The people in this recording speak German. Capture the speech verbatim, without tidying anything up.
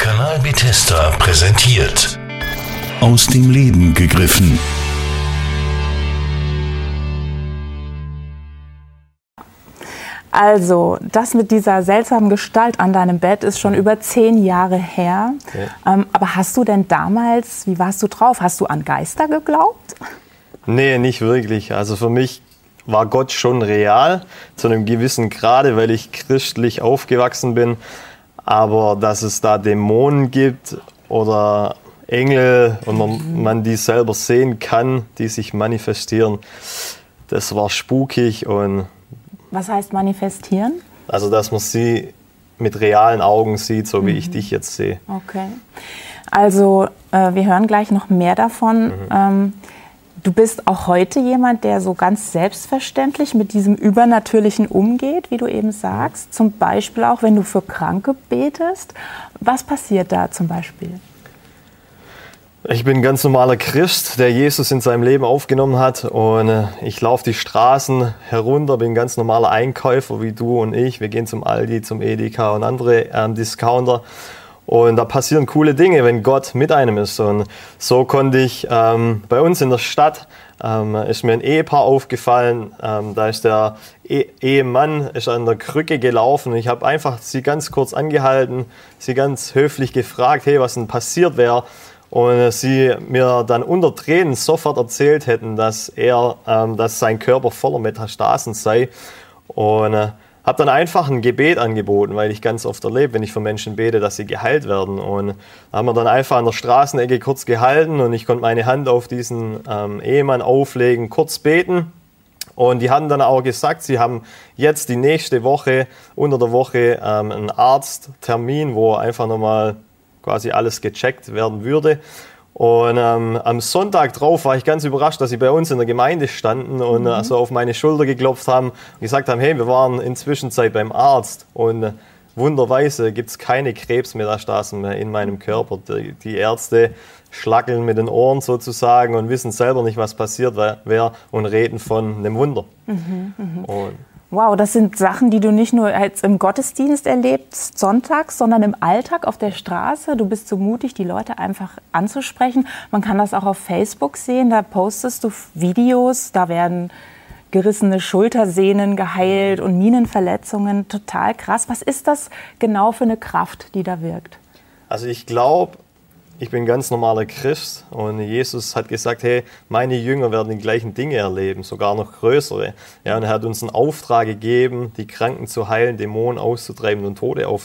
Kanal Bethesda präsentiert Aus dem Leben gegriffen. Also, das mit dieser seltsamen Gestalt an deinem Bett ist schon über zehn Jahre her. Ja. Ähm, aber hast du denn damals, wie warst du drauf? Hast du an Geister geglaubt? Nee, nicht wirklich. Also für mich war Gott schon real, zu einem gewissen Grade, weil ich christlich aufgewachsen bin. Aber dass es da Dämonen gibt oder Engel und man, man die selber sehen kann, die sich manifestieren, das war spukig. Und was heißt manifestieren? Also, dass man sie mit realen Augen sieht, so wie mhm. ich dich jetzt sehe. Okay. Also, äh, wir hören gleich noch mehr davon. Mhm. Ähm, du bist auch heute jemand, der so ganz selbstverständlich mit diesem Übernatürlichen umgeht, wie du eben sagst. Mhm. Zum Beispiel auch, wenn du für Kranke betest. Was passiert da zum Beispiel? Ich bin ein ganz normaler Christ, der Jesus in seinem Leben aufgenommen hat, und äh, ich laufe die Straßen herunter, bin ein ganz normaler Einkäufer wie du und ich. Wir gehen zum Aldi, zum Edeka und andere ähm, Discounter, und da passieren coole Dinge, wenn Gott mit einem ist. Und so konnte ich ähm, bei uns in der Stadt, ähm, ist mir ein Ehepaar aufgefallen, ähm, da ist der e- Ehemann ist an der Krücke gelaufen. Ich habe einfach sie ganz kurz angehalten, sie ganz höflich gefragt, hey, was denn passiert wäre. Und sie mir dann unter Tränen sofort erzählt hätten, dass er, ähm, dass sein Körper voller Metastasen sei. Und äh, habe dann einfach ein Gebet angeboten, weil ich ganz oft erlebe, wenn ich für Menschen bete, dass sie geheilt werden. Und da haben wir dann einfach an der Straßenecke kurz gehalten, und ich konnte meine Hand auf diesen ähm, Ehemann auflegen, kurz beten. Und die haben dann auch gesagt, sie haben jetzt die nächste Woche, unter der Woche, ähm, einen Arzttermin, wo einfach nochmal quasi alles gecheckt werden würde. Und ähm, am Sonntag drauf war ich ganz überrascht, dass sie bei uns in der Gemeinde standen und mhm. äh, so auf meine Schulter geklopft haben und gesagt haben, hey, wir waren inzwischen Zeit beim Arzt, und äh, wunderweise gibt es keine Krebsmetastasen mehr in meinem Körper. Die, die Ärzte schlackeln mit den Ohren sozusagen und wissen selber nicht, was passiert wäre, und reden von einem Wunder. Mhm, mh. Und wow, das sind Sachen, die du nicht nur jetzt im Gottesdienst erlebst, sonntags, sondern im Alltag auf der Straße. Du bist so mutig, die Leute einfach anzusprechen. Man kann das auch auf Facebook sehen, da postest du Videos, da werden gerissene Schultersehnen geheilt und Minenverletzungen. Total krass. Was ist das genau für eine Kraft, die da wirkt? Also ich glaube, ich bin ein ganz normaler Christ, und Jesus hat gesagt, hey, meine Jünger werden die gleichen Dinge erleben, sogar noch größere. Ja, und er hat uns einen Auftrag gegeben, die Kranken zu heilen, Dämonen auszutreiben und Tote aufzunehmen.